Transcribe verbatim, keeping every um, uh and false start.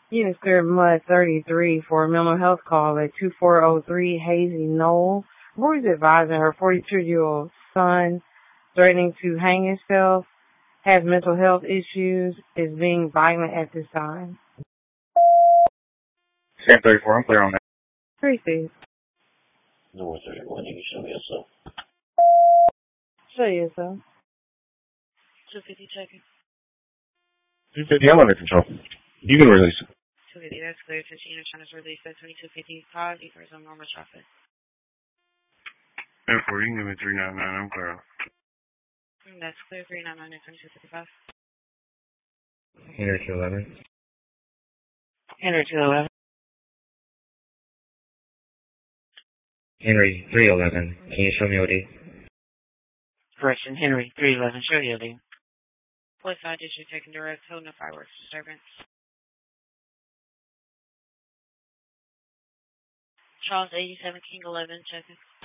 Unit Clear Mud thirty-three for a mental health call at two four zero three Hazy Knoll. Rory's advising her forty-two-year-old son threatening to hang himself, has mental health issues, is being violent at this time. Sam thirty-four, I'm clear on that. Tracy. North thirty-one, you can show me yourself. Show yourself. two fifty checking. two fifty, I'm under control. You can release it. two fifty, that's clear. fifteen is trying to release that twenty-two fifty cause equals on normal traffic. Therefore, you can give me three ninety-nine, I'm clear. Mm, that's clear. three ninety-nine and twenty-two fifty-five. Henry two eleven. Henry two eleven. Henry three eleven. Can you show me O D? Correction, Henry three eleven. Show you O D. West side district taking direct code, no fireworks disturbance. Charles eighty-seven, King eleven, checking.